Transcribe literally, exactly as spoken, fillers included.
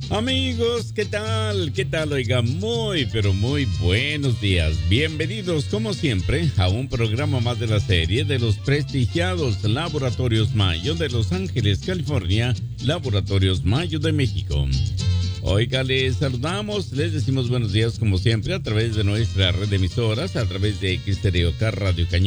Amigos, ¿qué tal? ¿Qué tal? Oiga, muy, pero muy buenos días. Bienvenidos, como siempre, a un programa más de la serie de los prestigiados Laboratorios Mayo de Los Ángeles, California, Laboratorios Mayo de México. Oiga, les saludamos, les decimos buenos días, como siempre, a través de nuestra red de emisoras, a través de X Stereo K Radio Cañón.